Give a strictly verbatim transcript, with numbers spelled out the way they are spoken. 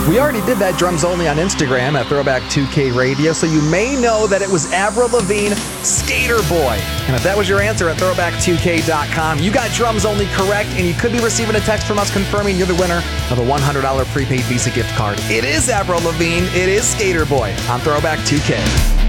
We already did that drums only on Instagram at Throwback two K Radio, so you may know that it was Avril Lavigne, Skater Boy. And if that was your answer at throwback two k dot com, you got drums only correct, and you could be receiving a text from us confirming you're the winner of a one hundred dollars prepaid Visa gift card. It is Avril Lavigne, it is Skater Boy on Throwback two K.